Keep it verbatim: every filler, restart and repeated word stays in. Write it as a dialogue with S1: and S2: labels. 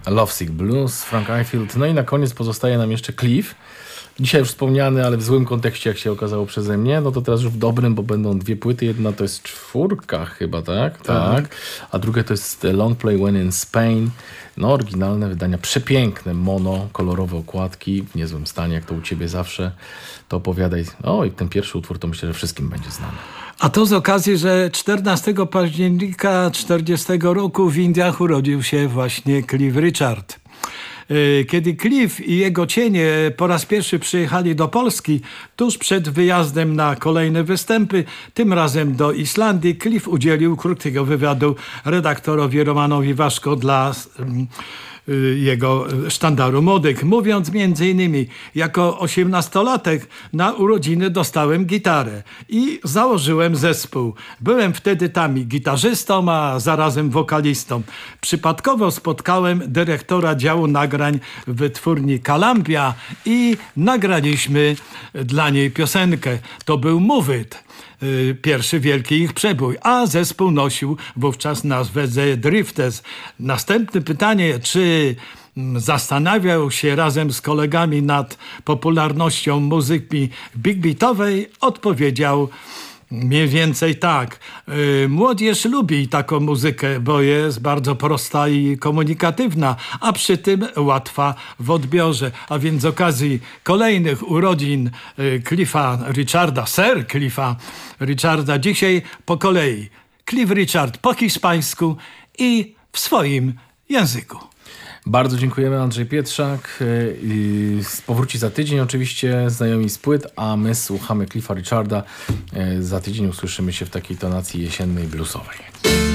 S1: Lovesick Blues, Frank Ifield. No i na koniec pozostaje nam jeszcze Cliff. Dzisiaj już wspomniany, ale w złym kontekście, jak się okazało przeze mnie. No to teraz już w dobrym, bo będą dwie płyty. Jedna to jest czwórka chyba, tak? Tak. tak. A druga to jest Long Play When in Spain. No oryginalne wydania, przepiękne, mono, kolorowe okładki, w niezłym stanie, jak to u ciebie zawsze. To opowiadaj. O, i ten pierwszy utwór to myślę, że wszystkim będzie znany.
S2: A to z okazji, że czternastego października czterdziestego roku w Indiach urodził się właśnie Cliff Richard. Kiedy Cliff i jego cienie po raz pierwszy przyjechali do Polski, tuż przed wyjazdem na kolejne występy, tym razem do Islandii, Cliff udzielił krótkiego wywiadu redaktorowi Romanowi Waszko dla jego sztandaru młodych, mówiąc między innymi: jako osiemnastolatek na urodziny dostałem gitarę i założyłem zespół. Byłem wtedy tam i gitarzystą, a zarazem wokalistą. Przypadkowo spotkałem dyrektora działu nagrań w wytwórni Columbia i nagraliśmy dla niej piosenkę. To był Move It. Pierwszy wielki ich przebój, a zespół nosił wówczas nazwę The Drifters. Następne pytanie, czy zastanawiał się razem z kolegami nad popularnością muzyki big beatowej, odpowiedział mniej więcej tak. Młodzież lubi taką muzykę, bo jest bardzo prosta i komunikatywna, a przy tym łatwa w odbiorze. A więc z okazji kolejnych urodzin Cliffa Richarda, Sir Cliffa Richarda, dzisiaj po kolei Cliff Richard po hiszpańsku i w swoim języku.
S1: Bardzo dziękujemy, Andrzej Pietrzak. Powróci za tydzień oczywiście znajomi z płyt, a my słuchamy Cliffa Richarda. Za tydzień usłyszymy się w takiej tonacji jesiennej, bluesowej.